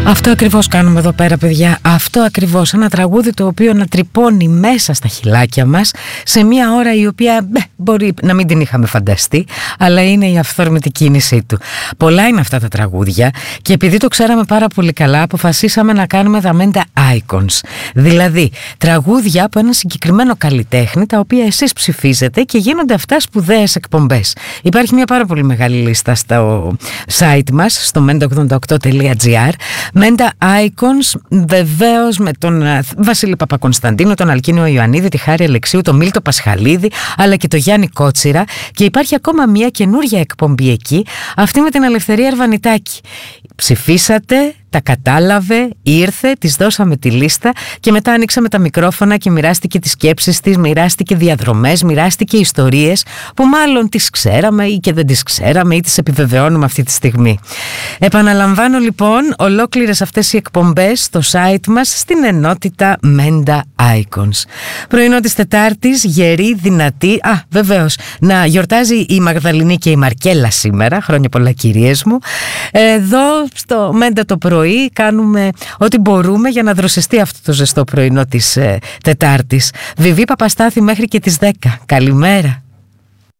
Αυτό ακριβώς κάνουμε εδώ πέρα, παιδιά. Αυτό ακριβώς. Ένα τραγούδι το οποίο να τρυπώνει μέσα στα χειλάκια μας σε μια ώρα η οποία μπορεί να μην την είχαμε φανταστεί, αλλά είναι η αυθόρμητη κίνησή του. Πολλά είναι αυτά τα τραγούδια και επειδή το ξέραμε πάρα πολύ καλά, αποφασίσαμε να κάνουμε τα Menda Icons. Δηλαδή, τραγούδια από ένα συγκεκριμένο καλλιτέχνη, τα οποία εσείς ψηφίζετε και γίνονται αυτά σπουδαίες εκπομπές. Υπάρχει μια πάρα πολύ μεγάλη λίστα στο site μας, στο menda88.gr. Menda Icons, βεβαίως με τον Βασίλη Παπακωνσταντίνο, τον Αλκίνιο Ιωαννίδη, τη Χάρη Αλεξίου, τον Μίλτο Πασχαλίδη, αλλά και τον Γιάννη Κότσιρα. Και υπάρχει ακόμα μια καινούρια εκπομπή εκεί, αυτή με την Ελευθερία Ερβανιτάκη. Ψηφίσατε, τα κατάλαβε, ήρθε, της δώσαμε τη λίστα και μετά άνοιξαμε τα μικρόφωνα και μοιράστηκε τις σκέψεις της, μοιράστηκε διαδρομές, μοιράστηκε ιστορίες που μάλλον τις ξέραμε ή και δεν τις ξέραμε ή τις επιβεβαιώνουμε αυτή τη στιγμή. Επαναλαμβάνω λοιπόν ολόκληρες αυτές οι εκπομπές στο site μας στην ενότητα Menda Icons. Πρωινό της Τετάρτης, γερή, δυνατή, βεβαίως να γιορτάζει η Μαγδαληνή και η Μαρκέλα σήμερα, χρόνια πολλά κυρίες μου. Εδώ στο Menda το πρωί κάνουμε ό,τι μπορούμε για να δροσιστεί αυτό το ζεστό πρωινό της Τετάρτης. Βιβί Παπαστάθη μέχρι και τις 10. Καλημέρα.